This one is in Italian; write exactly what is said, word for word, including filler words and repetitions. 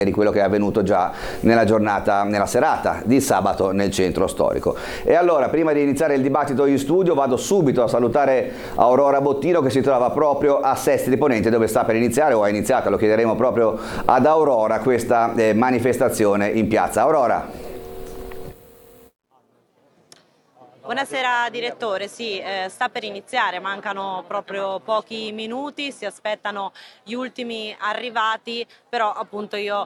di quello che è avvenuto già nella giornata, nella serata di sabato nel centro storico. E allora, prima di iniziare il dibattito in studio, vado subito a salutare Aurora Bottino, che si trova proprio a Sesti di Ponente, dove sta per iniziare o ha iniziato, lo chiederemo proprio ad Aurora, questa eh, manifestazione in piazza. Aurora. Buonasera direttore, sì, eh, sta per iniziare, mancano proprio pochi minuti, si aspettano gli ultimi arrivati, però appunto io